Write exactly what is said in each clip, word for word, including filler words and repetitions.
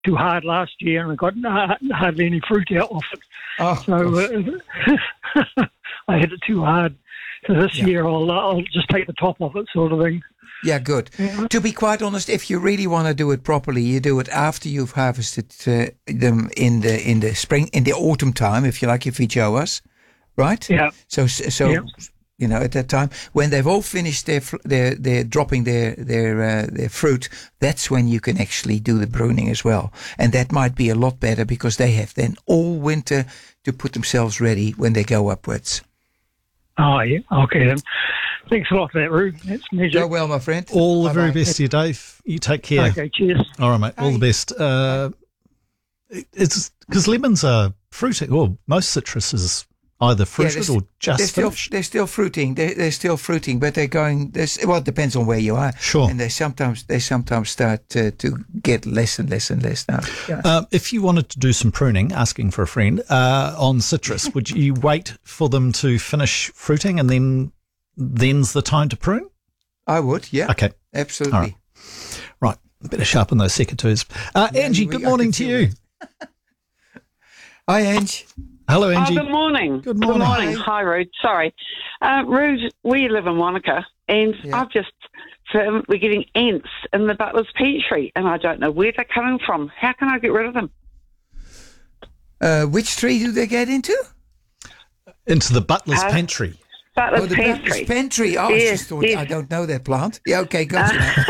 too hard last year, and I got uh, hardly any fruit out of it. Oh, so uh, I hit it too hard. So this Yeah. year I'll, I'll just take the top off it, sort of thing. Yeah, good. Yeah. To be quite honest, if you really want to do it properly, you do it after you've harvested uh, them in the in the spring, in the autumn time, if you like, if you show us, right? Yeah. So so Yeah. you know, at that time when they've all finished their fl- their their dropping their their uh, their fruit, that's when you can actually do the pruning as well, and that might be a lot better because they have then all winter to put themselves ready when they go upwards. Oh, yeah. Okay, then. Thanks a lot for that, Roo. That's magic. Go well, my friend. All the Bye-bye. very best to you, Dave. You take care. Okay, cheers. All right, mate. All the best. Uh, it's because lemons are fruiting, or most citrus is either fruited they're or s- just they're still, finished. they're still fruiting. They're, they're still fruiting, but they're going. There's, well, it depends on where you are. Sure. And they sometimes they sometimes start uh, to get less and less and less now. Yeah. Um, if you wanted to do some pruning, asking for a friend, uh, on citrus, would you wait for them to finish fruiting and then then's the time to prune? I would. Yeah. Okay. Absolutely. All right. Right. Better sharpen those secateurs. Uh, Yeah, Angie, we- good I morning can to feel you. it. Hi, Ange. Hello, Oh, Angie. good morning. Good morning. Good morning. Hi, Rude. Sorry. Uh, Rude, we live in Wanaka, and Yeah. I've just found we're getting ants in the butler's pantry, and I don't know where they're coming from. How can I get rid of them? Uh, which tree do they get into? Into the butler's Uh, pantry. Butler's Oh, the pantry. butler's pantry. Oh, I Yes, just thought yes. I don't know that plant. Yeah. Okay. Go.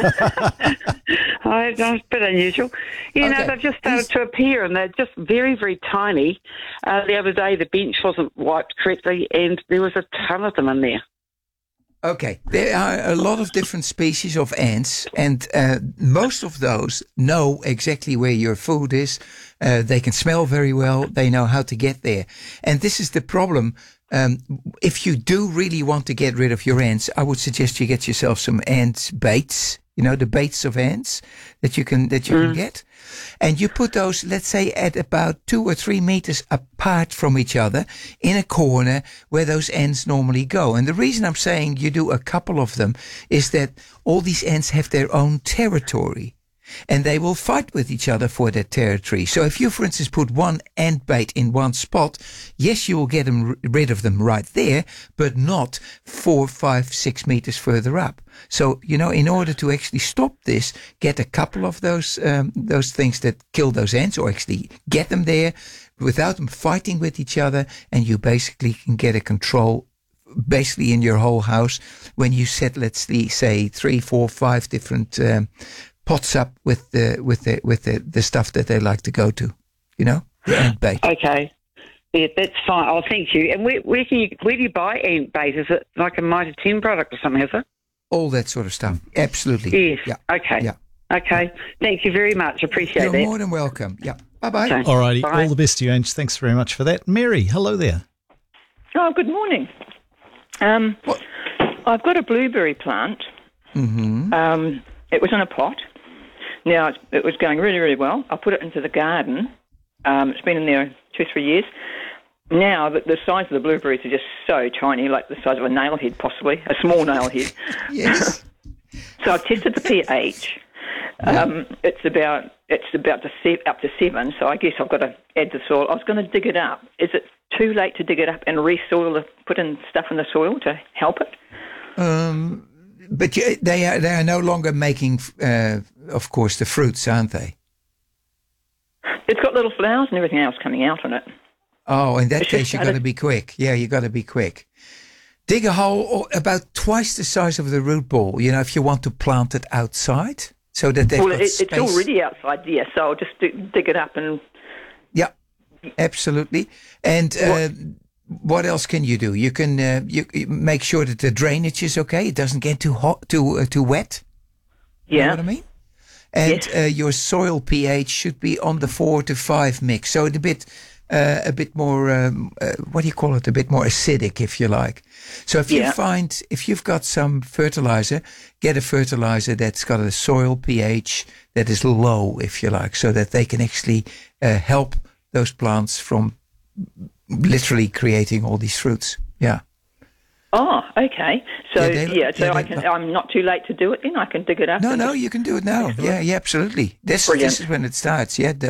I know, it's a bit unusual. You Okay. know, they've just started These- to appear, and they're just very, very tiny. Uh, the other day, the bench wasn't wiped correctly, and there was a ton of them in there. Okay, there are a lot of different species of ants, and uh, most of those know exactly where your food is. Uh, they can smell very well. They know how to get there. And this is the problem. Um, if you do really want to get rid of your ants, I would suggest you get yourself some ant baits. You know, the baits of ants that you can that you can get. And you put those, let's say, at about two or three meters apart from each other in a corner where those ants normally go. And the reason I'm saying you do a couple of them is that all these ants have their own territory. And they will fight with each other for that territory. So if you, for instance, put one ant bait in one spot, yes, you will get them r- rid of them right there, but not four, five, six meters further up. So, you know, in order to actually stop this, get a couple of those um, those things that kill those ants, or actually get them there without them fighting with each other, and you basically can get a control basically in your whole house when you set, let's say, three, four, five different um, pots up with the with the with the, the stuff that they like to go to, you know, the ant bait. Okay. Yeah, that's fine. Oh, thank you. And where, where can you where do you buy ant bait? Is it like a Mitre ten product or something, is it? All that sort of stuff. Absolutely. Yes. Yeah. Okay. Yeah. Okay. Thank you very much. Appreciate You're that. more than welcome. Yeah. Bye bye. Okay. All righty. Bye. All the best to you, Ange. Thanks very much for that. Mary, hello there. Oh, good morning. Um, What? I've got a blueberry plant. Mm-hmm. Um, it was in a pot. Now, it, it was going really, really well. I put it into the garden. Um, it's been in there two, three years. Now, the, the size of the blueberries are just so tiny, like the size of a nail head, possibly, a small nail head. Yes. So I've tested the pH. Um, it's about it's about to se- up to seven, so I guess I've got to add the soil. I was going to dig it up. Is it too late to dig it up and re-soil, the, put in stuff in the soil to help it? Um, but you, they are they are no longer making, uh, of course, the fruits, aren't they? It's got little flowers and everything else coming out on it. Oh, in that It's case, just you got had to a- be quick. Yeah, you got to be quick. Dig a hole or about twice the size of the root ball. You know, if you want to plant it outside, so that they've Well, got it, space. it's already outside, yeah, so I'll just do, dig it up and... Yeah, absolutely. And uh, what else can you do? You can uh, you, you make sure that the drainage is okay. It doesn't get too hot, too uh, too wet. You know Yeah. what I mean? And Yes. uh, your soil pH should be on the four to five mix. So it's a bit, uh, a bit more. Um, uh, what do you call it? A bit more acidic, if you like. So if you Yeah. find if you've got some fertilizer, get a fertilizer that's got a soil pH that is low, if you like, so that they can actually uh, help those plants from literally creating all these fruits. Yeah. Oh, okay. So Yeah, they- yeah, so yeah, I they- can. I'm not too late to do it. Then I can dig it up. No, and no, just- you can do it now. Yeah, yeah, absolutely. This, Brilliant. this is when it starts. Yeah, the